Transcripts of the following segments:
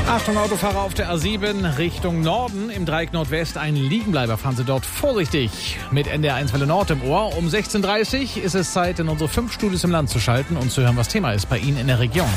Achtung, Autofahrer auf der A7 Richtung Norden. Im Dreieck Nordwest ein Liegenbleiber. Fahren Sie dort vorsichtig. Mit NDR 1 Welle Nord im Ohr. Um 16.30 Uhr ist es Zeit, in unsere 5 Studios im Land zu schalten und zu hören, was Thema ist bei Ihnen in der Region.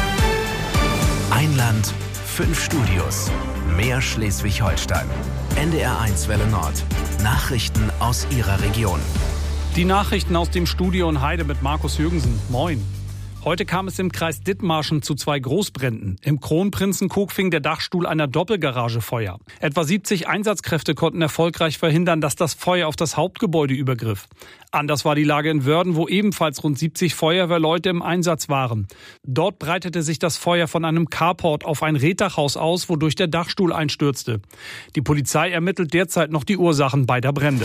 Ein Land, 5 Studios. Mehr Schleswig-Holstein. NDR 1 Welle Nord. Nachrichten aus Ihrer Region. Die Nachrichten aus dem Studio in Heide mit Markus Jürgensen. Moin. Heute kam es im Kreis Dithmarschen zu 2 Großbränden. Im Kronprinzenkog fing der Dachstuhl einer Doppelgarage Feuer. Etwa 70 Einsatzkräfte konnten erfolgreich verhindern, dass das Feuer auf das Hauptgebäude übergriff. Anders war die Lage in Wörden, wo ebenfalls rund 70 Feuerwehrleute im Einsatz waren. Dort breitete sich das Feuer von einem Carport auf ein Reetdachhaus aus, wodurch der Dachstuhl einstürzte. Die Polizei ermittelt derzeit noch die Ursachen beider Brände.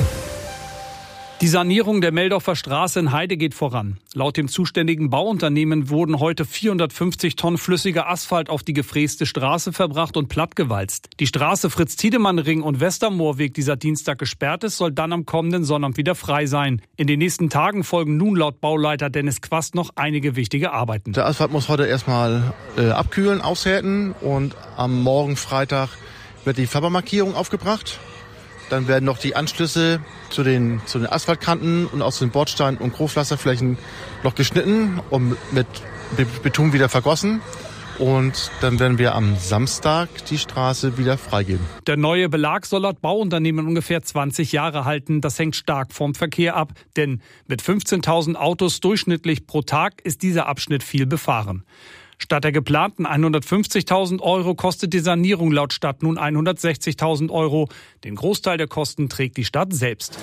Die Sanierung der Meldorfer Straße in Heide geht voran. Laut dem zuständigen Bauunternehmen wurden heute 450 Tonnen flüssiger Asphalt auf die gefräste Straße verbracht und plattgewalzt. Die Straße Fritz-Tiedemann-Ring und Westermoorweg, die seit Dienstag gesperrt ist, soll dann am kommenden Sonnabend wieder frei sein. In den nächsten Tagen folgen nun laut Bauleiter Dennis Quast noch einige wichtige Arbeiten. Der Asphalt muss heute erstmal abkühlen, aushärten und am Morgen Freitag wird die Farbmarkierung aufgebracht. Dann werden noch die Anschlüsse zu den Asphaltkanten und aus den Bordsteinen und Großpflasterflächen noch geschnitten und mit Beton wieder vergossen. Und dann werden wir am Samstag die Straße wieder freigeben. Der neue Belag soll laut Bauunternehmen ungefähr 20 Jahre halten. Das hängt stark vom Verkehr ab. Denn mit 15.000 Autos durchschnittlich pro Tag ist dieser Abschnitt viel befahren. Statt der geplanten 150.000 € kostet die Sanierung laut Stadt nun 160.000 €. Den Großteil der Kosten trägt die Stadt selbst.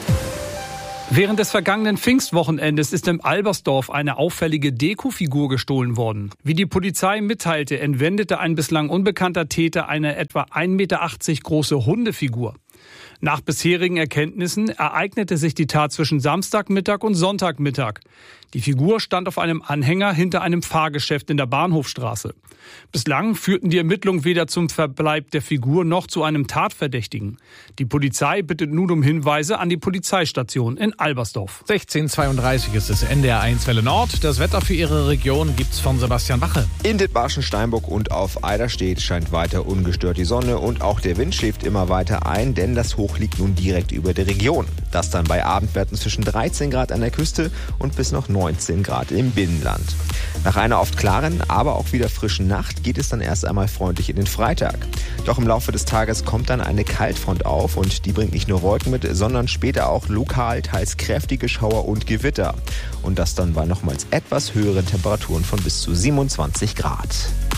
Während des vergangenen Pfingstwochenendes ist im Albersdorf eine auffällige Dekofigur gestohlen worden. Wie die Polizei mitteilte, entwendete ein bislang unbekannter Täter eine etwa 1,80 Meter große Hundefigur. Nach bisherigen Erkenntnissen ereignete sich die Tat zwischen Samstagmittag und Sonntagmittag. Die Figur stand auf einem Anhänger hinter einem Fahrgeschäft in der Bahnhofstraße. Bislang führten die Ermittlungen weder zum Verbleib der Figur noch zu einem Tatverdächtigen. Die Polizei bittet nun um Hinweise an die Polizeistation in Albersdorf. 16.32 ist es, NDR 1 Welle Nord. Das Wetter für Ihre Region gibt's von Sebastian Wache. In Dithmarschen, Steinburg und auf Eiderstedt scheint weiter ungestört die Sonne und auch der Wind schläft immer weiter ein, denn das Hoch liegt nun direkt über der Region. Das dann bei Abendwerten zwischen 13 Grad an der Küste und bis noch 19 Grad im Binnenland. Nach einer oft klaren, aber auch wieder frischen Nacht geht es dann erst einmal freundlich in den Freitag. Doch im Laufe des Tages kommt dann eine Kaltfront auf und die bringt nicht nur Wolken mit, sondern später auch lokal teils kräftige Schauer und Gewitter. Und das dann bei nochmals etwas höheren Temperaturen von bis zu 27 Grad.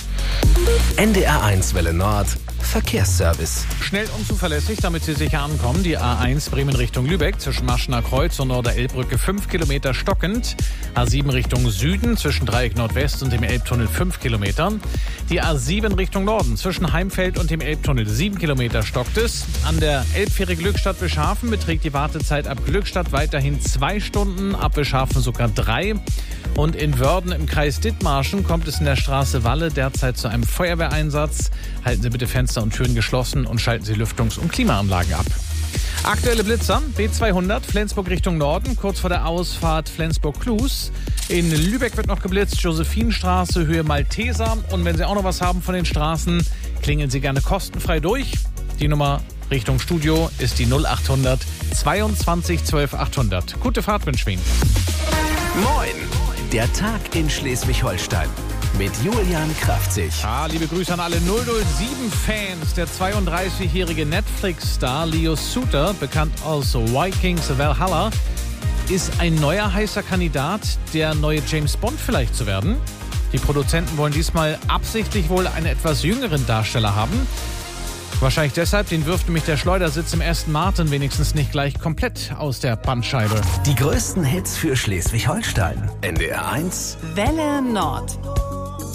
NDR 1 Welle Nord. Verkehrsservice. Schnell und zuverlässig, damit Sie sicher ankommen. Die A1 Bremen Richtung Lübeck zwischen Maschener Kreuz und Norder-Elbbrücke 5 Kilometer stockend. A7 Richtung Süden zwischen Dreieck Nordwest und dem Elbtunnel 5 Kilometer. Die A7 Richtung Norden zwischen Heimfeld und dem Elbtunnel 7 Kilometer stockt es. An der Elbfähre Glückstadt-Wischhafen beträgt die Wartezeit ab Glückstadt weiterhin 2 Stunden, ab Wischhafen sogar 3. Und in Wörden im Kreis Dithmarschen kommt es in der Straße Walle derzeit zu einem Feuerwehreinsatz. Halten Sie bitte Fenster und Türen geschlossen und schalten Sie Lüftungs- und Klimaanlagen ab. Aktuelle Blitzer, B200, Flensburg Richtung Norden, kurz vor der Ausfahrt Flensburg-Klus. In Lübeck wird noch geblitzt, Josephinstraße, Höhe Malteser. Und wenn Sie auch noch was haben von den Straßen, klingeln Sie gerne kostenfrei durch. Die Nummer Richtung Studio ist die 0800 22 12 800. Gute Fahrt wünschen wir Ihnen. Moin! Der Tag in Schleswig-Holstein mit Julian Kraftzig. Liebe Grüße an alle 007-Fans. Der 32-jährige Netflix-Star Leo Suter, bekannt aus Vikings Valhalla, ist ein neuer heißer Kandidat, der neue James Bond vielleicht zu werden. Die Produzenten wollen diesmal absichtlich wohl einen etwas jüngeren Darsteller haben. Wahrscheinlich deshalb, den wirft nämlich der Schleudersitz im Aston Martin wenigstens nicht gleich komplett aus der Bandscheibe. Die größten Hits für Schleswig-Holstein. NDR 1 Welle Nord.